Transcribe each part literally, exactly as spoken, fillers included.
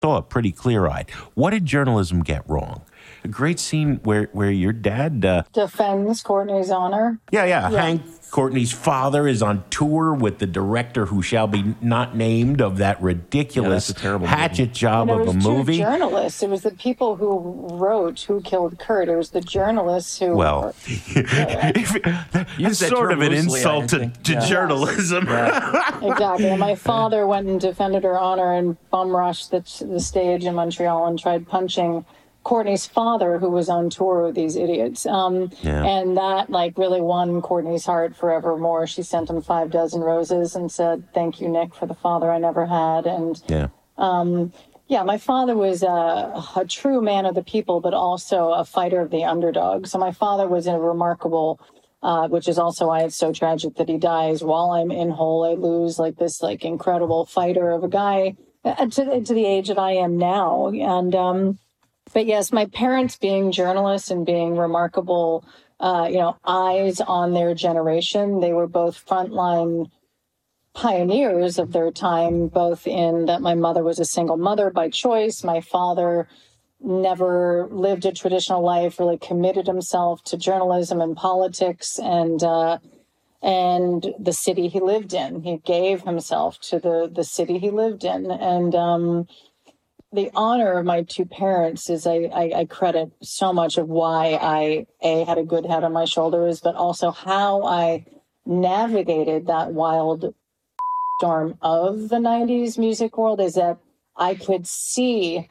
saw it pretty clear-eyed. What did journalism get wrong? A great scene where, where your dad... Uh, defends Courtney's honor. Yeah, yeah, yeah. Hank, Courtney's father, is on tour with the director who shall be not named of that ridiculous yeah, hatchet movie. job and of a movie. It was two journalists. It was the people who wrote Who Killed Kurt. It was the journalists who... Well, were, that's that sort of an loosely, insult to, to yeah. journalism. Yeah. Exactly. And my father went and defended her honor and bum rushed the, the stage in Montreal and tried punching Courtney's father, who was on tour with these idiots. Um, yeah. And that, like, really won Courtney's heart forevermore. She sent him five dozen roses and said, thank you, Nick, for the father I never had. And, yeah, um, yeah my father was a, a true man of the people, but also a fighter of the underdog. So my father was a remarkable, uh, which is also why it's so tragic that he dies while I'm in Hull. I lose, like, this, like, incredible fighter of a guy uh, to, to the age that I am now. And, um, But yes, my parents being journalists and being remarkable, uh, you know, eyes on their generation. They were both frontline pioneers of their time, both in that my mother was a single mother by choice. My father never lived a traditional life, really committed himself to journalism and politics and uh, and the city he lived in. He gave himself to the, the city he lived in. And um the honor of my two parents is I, I, I credit so much of why I, A, had a good head on my shoulders, but also how I navigated that wild storm of the nineties music world is that I could see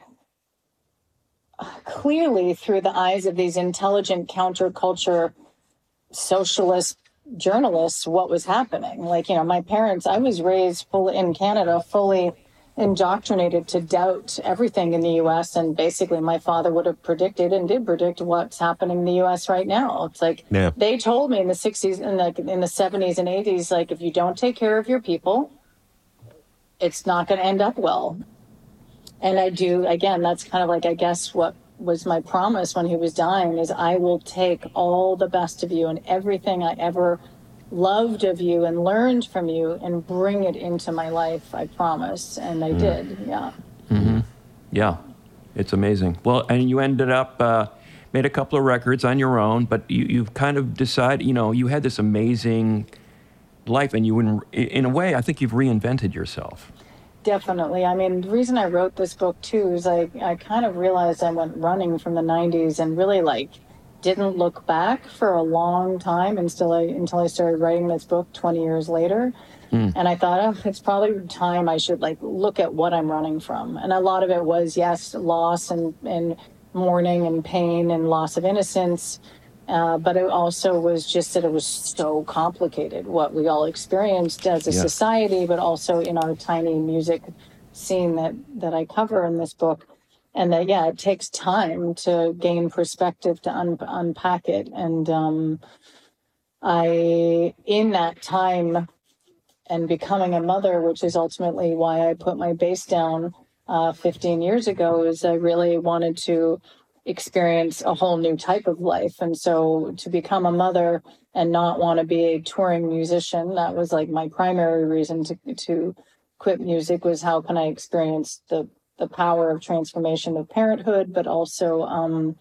clearly through the eyes of these intelligent counterculture socialist journalists what was happening. Like, you know, my parents, I was raised full in Canada, fully indoctrinated to doubt everything in the U S, and basically my father would have predicted and did predict what's happening in the U S right now. It's like yeah. they told me in the sixties and like in the seventies and eighties, like, if you don't take care of your people, it's not going to end up well. And I do, again, that's kind of like, I guess what was my promise when he was dying is I will take all the best of you and everything I ever loved of you and learned from you and bring it into my life, I promise. And I mm. did, yeah. Mm-hmm. Yeah, it's amazing. Well, and you ended up, uh, made a couple of records on your own, but you, you've kind of decided, you know, you had this amazing life and you, in, in a way, I think you've reinvented yourself. Definitely. I mean, the reason I wrote this book too is I, I kind of realized I went running from the nineties and really like didn't look back for a long time until I until I started writing this book twenty years later. Mm. And I thought, oh, it's probably time I should like look at what I'm running from. And a lot of it was, yes, loss and, and mourning and pain and loss of innocence. Uh, but it also was just that it was so complicated what we all experienced as a yeah. society, but also in our tiny music scene that, that I cover in this book. And that, yeah, it takes time to gain perspective, to un- unpack it. And um, I, in that time and becoming a mother, which is ultimately why I put my bass down uh, fifteen years ago, is I really wanted to experience a whole new type of life. And so to become a mother and not want to be a touring musician, that was like my primary reason to, to quit music, was how can I experience the the power of transformation of parenthood, but also um,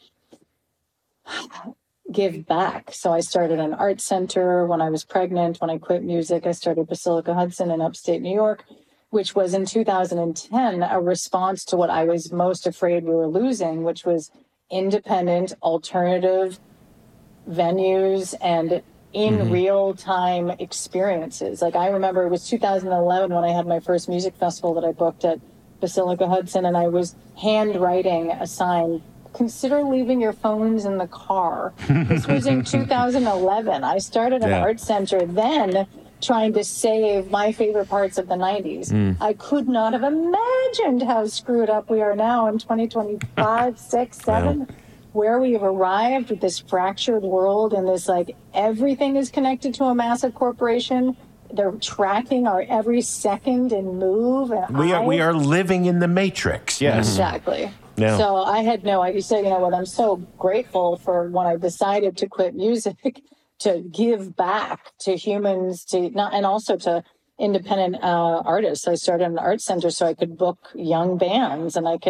give back. So I started an art center when I was pregnant. When I quit music, I started Basilica Hudson in upstate New York, which was in two thousand ten a response to what I was most afraid we were losing, which was independent, alternative venues and in mm-hmm. real time experiences. Like I remember it was two thousand eleven when I had my first music festival that I booked at Basilica Hudson, and I was handwriting a sign, consider leaving your phones in the car. This was in two thousand eleven. I started an yeah. art center then trying to save my favorite parts of the nineties. Mm. I could not have imagined how screwed up we are now in twenty twenty-five, six, seven, wow. where we have arrived with this fractured world and this like everything is connected to a massive corporation. They're tracking our every second and move. And we are I, we are living in the matrix. Yes, exactly. Yeah. So I had no idea. So, you know what? I'm so grateful for when I decided to quit music, to give back to humans, to not, and also to independent uh, artists. I started an art center so I could book young bands and I could